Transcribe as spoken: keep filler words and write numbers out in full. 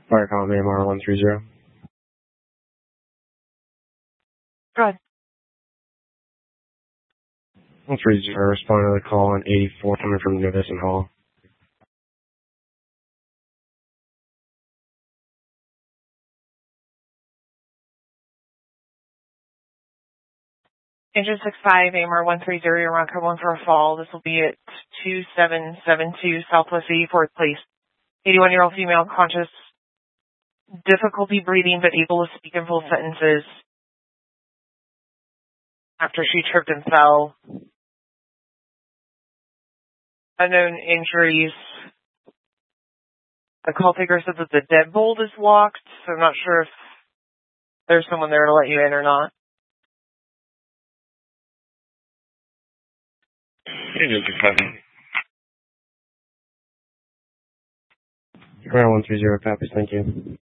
Fire call A M R one three zero. Go ahead. one three zero, responding to the call on eighty-four coming from Nivison Hall. Engine six five, A M R one three zero, you're on code one for a fall. This will be at two seven seven two Southwest eighty-fourth Place. eighty-one-year-old female, conscious, difficulty breathing, but able to speak in full sentences after she tripped and fell. Unknown injuries. The call taker said that the deadbolt is locked, so I'm not sure if there's someone there to let you in or not. Engine six five. Ground one three zero, copies, thank you.